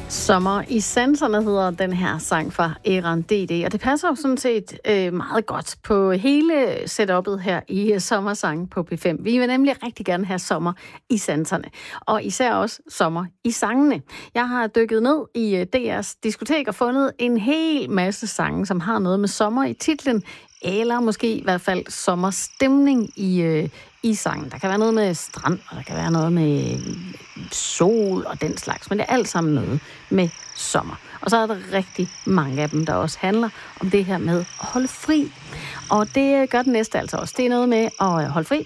Sommer i sanserne hedder den her sang fra Eran DD, og det passer jo sådan set meget godt på hele setup'et her i Sommersang på P5. Vi vil nemlig rigtig gerne have sommer i sanserne, og især også sommer i sangene. Jeg har dykket ned i DR's diskotek og fundet en hel masse sange, som har noget med sommer i titlen, eller måske i hvert fald sommerstemning i sangen. Der kan være noget med strand, og der kan være noget med sol og den slags, men det er alt sammen noget med sommer. Og så er der rigtig mange af dem, der også handler om det her med at holde fri. Og det gør den næste altså også. Det er noget med at holde fri